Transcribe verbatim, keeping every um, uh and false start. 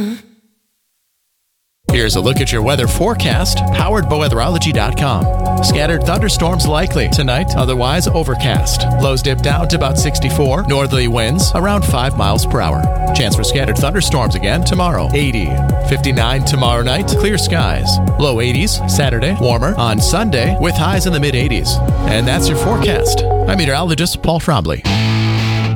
Here's a look at your weather forecast, powered by weatherology dot com. Scattered thunderstorms likely tonight, otherwise overcast. Lows dip down to about sixty-four. Northerly winds around five miles per hour. Chance for scattered thunderstorms again tomorrow, eighty. fifty-nine tomorrow night, clear skies. Low eighties Saturday, warmer on Sunday with highs in the mid eighties. And that's your forecast. I'm meteorologist Paul Trombley.